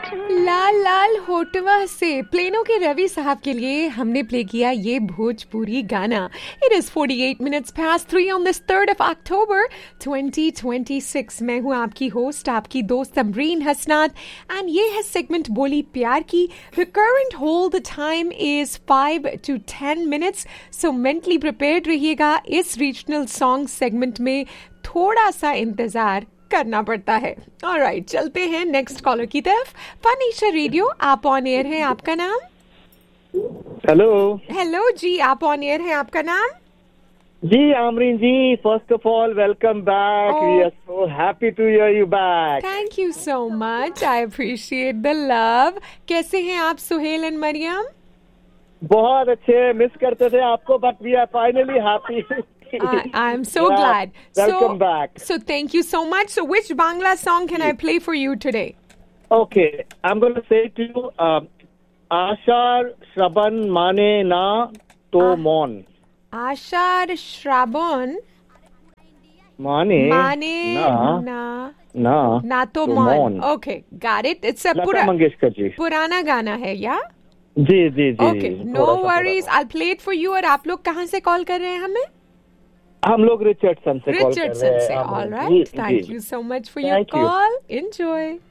लाल लाल होटवा से प्लेनो के रवि साहब के लिए हमने प्ले किया ये भोजपुरी गाना. It is 48 minutes past 3 on this 3rd of October 2026. मैं हूँ आपकी होस्ट, आपकी दोस्त तमरीन हसनात, एंड ये है सेगमेंट बोली प्यार की. The current hold time is 5 to 10 minutes, so mentally prepared रहिएगा. इस रीजनल सॉन्ग सेगमेंट में थोड़ा सा इंतजार करना पड़ता है. ऑलराइट, चलते हैं नेक्स्ट कॉलर की तरफ. फनीशा रेडियो, आप ऑन एयर हैं, आपका नाम? हेलो. हेलो जी, आप ऑन एयर हैं, आपका नाम? जी आमरीन जी, first of all welcome back. We are so happy to here you back. Thank you so much, I appreciate the love. कैसे हैं आप सुहेल एंड मरियम? बहुत अच्छे. मिस करते थे आपको, but we are finally happy. I'm so glad. Welcome back. So thank you so much. So which Bangla song can I play for you today? Okay, I'm going to say to you, Ashar Shraban Mane Na To Mon. Ashar Shraban Mane Na To Mon. Okay, got it. It's a Lata Mangeshkar जी. पुराना गाना है, या? जी जी जी. Okay, no worries. I'll play it for you. और आप लोग कहाँ से call कर रहे हैं हमें? हम लोग रिचर्डसन से कॉल कर रहे हैं. Richardson से. All right. Thank you so much for your call. Enjoy.